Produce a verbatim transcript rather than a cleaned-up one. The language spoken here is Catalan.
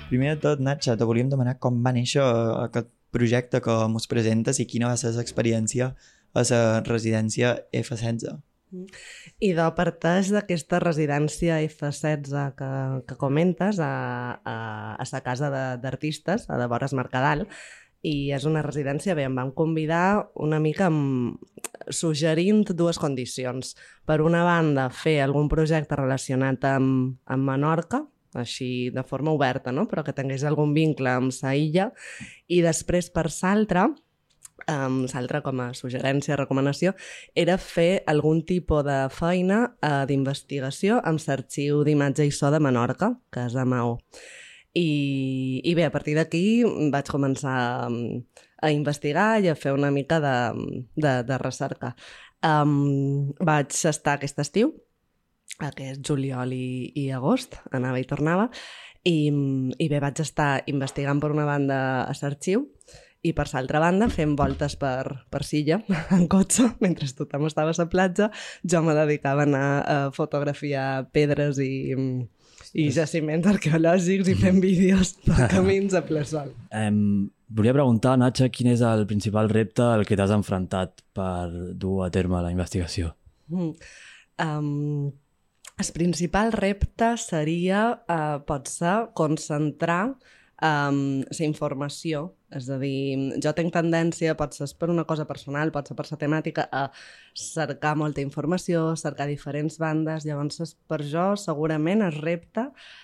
Primer de tot, Natxa, te volíem demanar com va néixer aquest projecte que mos presentes i quina va ser l'experiència a la residència F setze. I de parteix d'aquesta residència F setze que, que comentes a, a, a la casa d'artistes, a de Vores Mercadal, i és una residència, bé, em van convidar una mica amb, suggerint dues condicions. Per una banda, fer algun projecte relacionat amb, amb Menorca, així de forma oberta, no? Però que tingués algun vincle amb sa illa, i després, per l'altra, um, l'altra com a suggerència, recomanació, era fer algun tipus de feina uh, d'investigació amb l'arxiu d'imatge i so de Menorca, que és a Maó. I, i bé, a partir d'aquí vaig començar a investigar i a fer una mica de, de, de recerca. Um, vaig estar aquest estiu, aquest juliol i, i agost, anava i tornava, i, i bé, vaig estar investigant per una banda a l'arxiu i per l'altra banda fent voltes per, per Silla, en cotxe, mentre tothom estava a la platja. Jo me dedicava a anar a fotografiar pedres i, i jaciments arqueològics i fent vídeos per camins a ple sol. Um, volia preguntar, Natxa, quin és el principal repte al que t'has enfrontat per dur a terme la investigació? Mm. Um, el principal repte seria, uh, potser, concentrar um, la informació. És a dir, jo tinc tendència, pot ser per una cosa personal, pot ser per la temàtica, a cercar molta informació, cercar diferents bandes. Llavors, per jo, segurament, el repte